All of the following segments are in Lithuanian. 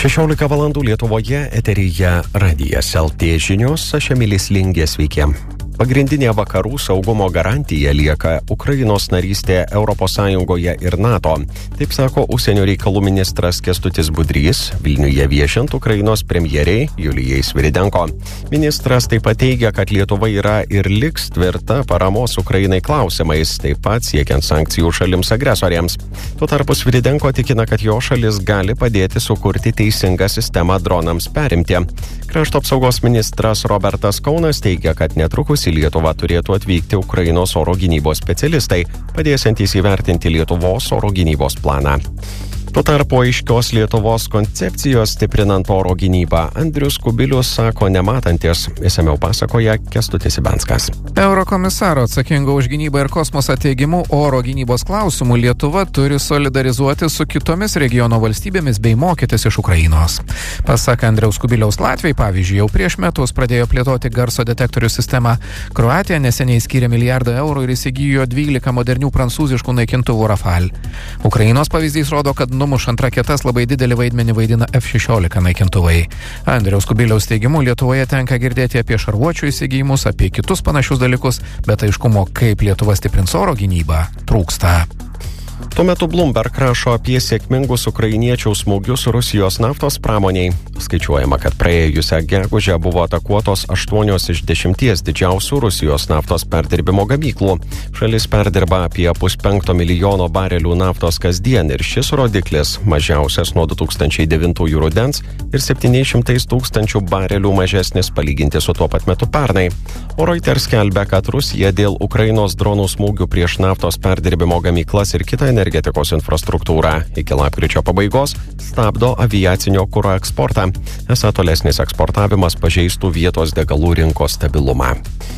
16 valandų Lietuvoje eteryje Radijas LT žinios, aš Emilis Lingė, sveiki. Pagrindinė vakarų saugumo garantija lieka Ukrainos narystė ES ir NATO. Taip sako užsienio reikalų ministras Kęstutis Budrys, Vilniuje viešint Ukrainos premjerei Julijai Sviridenko. Ministras taip pat teigia, kad Lietuva yra ir liks tvirta paramos Ukrainai klausimais, taip pat siekiant sankcijų šalims agresorėms. Tuo tarpu Sviridenko tikina, kad jo šalis gali padėti sukurti teisingą sistemą dronams perimti. Krašto apsaugos ministras Robertas Kaunas teigia, kad netrukus į Lietuvą turėtų atvykti Ukrainos oro gynybos specialistai, padėsiantys įvertinti Lietuvos oro gynybos planą. Tuo tarpu aiškios Lietuvos koncepcijos stiprinant oro gynybą Andrius Kubilius sako nematantis, išsamiau pasakoja Kęstutis Ibenskas. Eurokomisaro atsakingo už gynybą ir kosmosą teigimu oro gynybos klausimų Lietuva turi solidarizuoti su kitomis regiono valstybėmis bei mokytis iš Ukrainos. Pasak Andriaus Kubiliaus, Latvijai, pavyzdžiui, jau prieš metus pradėjo plėtoti garso detektorių sistemą. Kroatija neseniai skyrė $1 milijardą ir įsigijo 12 modernių prancūziškų naikintuvų Rafale. Ukrainos pavyzdys rodo, kad numušant raketas labai didelį vaidmenį vaidina F-16 naikintuvai. Andriaus Kubiliaus teigimu, Lietuvoje tenka girdėti apie šarvuočių įsigijimus, apie kitus panašius dalykus, bet aiškumo, kaip Lietuva stiprins oro gynybą, trūksta. Tuo metu Bloomberg rašo apie sėkmingus ukrainiečių smūgius Rusijos naftos pramoniai. Skaičiuojama, kad praėjusią gegužę buvo atakuotos 8 iš 10 didžiausių Rusijos naftos perdirbimo gamyklų. Šalis perdirba apie 500 milijono barelių naftos kasdien ir šis rodiklis mažiausias nuo 2009 rudens ir 700 tūkstančių barelių mažesnis palyginti su tuo pat metu pernai. Reuters skelbia, kad Rusija dėl Ukrainos dronų smūgių prieš naftos perdirbimo gamyklas ir kitą energetikos infrastruktūrą iki lapkričio pabaigos stabdo aviacinio kuro eksportą. Esą tolesnis eksportavimas pažeistų vietos degalų rinkos stabilumą.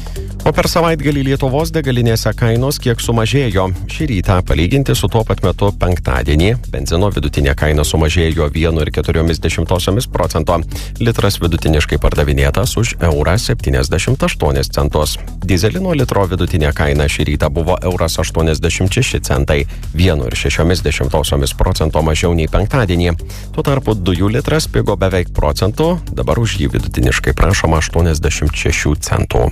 O per savaitgalį Lietuvos degalinėse kainos kiek sumažėjo. Šį rytą, palyginti su tuo pat metu penktadienį, benzino vidutinė kaina sumažėjo 1,4%. Litras vidutiniškai pardavinėtas už €1,78. Dizelino litro vidutinė kaina šį rytą buvo €1,86, 1,6% mažiau nei penktadienį. Tuo tarpu dujų litras pigo beveik procentų, dabar už jį vidutiniškai prašoma 86 centų.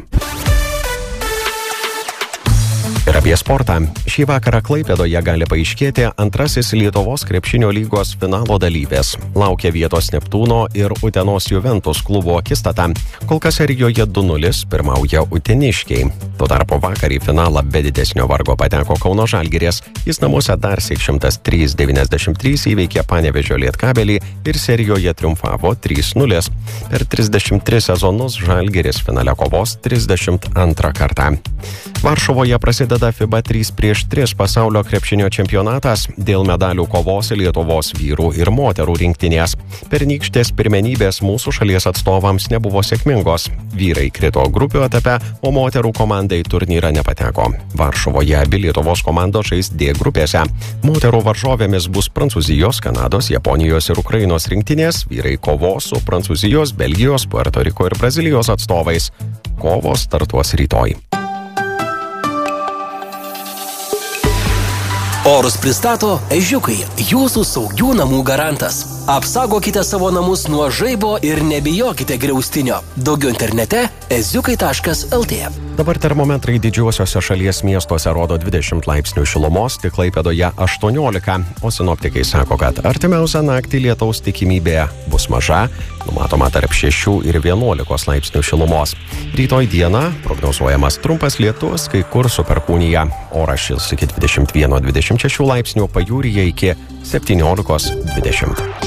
Ir apie sportą. Šį vakarą Klaipėdoje gali paaiškėti antrasis Lietuvos krepšinio lygos finalo dalyvės. Laukia vietos Neptūno ir Utenos Juventus klubo akistata. Kol kas serijoje 2-0 pirmauja uteniškiai. Tuo tarpu vakar į finalą be didesnio vargo pateko Kauno Žalgiris. Jis namuose dar 103-93 įveikė Panevėžio Lietkabelį ir serijoje triumfavo 3-0. Per 33 sezonus Žalgiris finale kovos 32 kartą. Varšuvoje prasideda FIBA 3x3 pasaulio krepšinio čempionatas dėl medalių kovos Lietuvos vyrų ir moterų rinktinės. Pernykštės pirmenybės mūsų šalies atstovams nebuvo sėkmingos. Vyrai krito grupių etape, o moterų komandai turnyrą nepateko. Varšuvoje abi Lietuvos komandos žais D grupėse. Moterų varžovėmis bus Prancūzijos, Kanados, Japonijos ir Ukrainos rinktinės. Vyrai kovos su Prancūzijos, Belgijos, Puerto Riko ir Brazilijos atstovais. Kovos startuos rytoj. Orus pristato Ežiukai, jūsų saugių namų garantas. Apsaugokite savo namus nuo žaibo ir nebijokite griaustinio. Daugiau internete eziukai.lt. Dabar termometrai didžiuosiuose šalies miestuose rodo 20 laipsnių šilumos, tik Klaipėdoje 18, o sinoptikai sako, kad artimiausią naktį lietaus tikimybė bus maža, numatoma tarp 6 ir 11 laipsnių šilumos. Rytoj dieną prognozuojamas trumpas lietus, kai kur su perkūnija. Oras šils iki 21-26 laipsnių, pajūryje iki 17-20.